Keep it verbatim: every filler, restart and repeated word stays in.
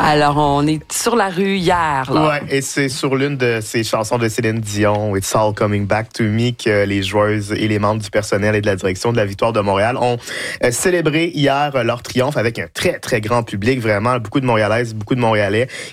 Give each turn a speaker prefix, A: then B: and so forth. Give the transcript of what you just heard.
A: Alors, on est sur la rue hier. Là.
B: Ouais, et c'est sur l'une de ces chansons de Céline Dion, It's All Coming Back to Me, que les joueuses et les membres du personnel et de la direction de la Victoire de Montréal ont euh, célébré hier leur triomphe avec un très, très grand public, vraiment beaucoup de Montréalaises, beaucoup de Montréalais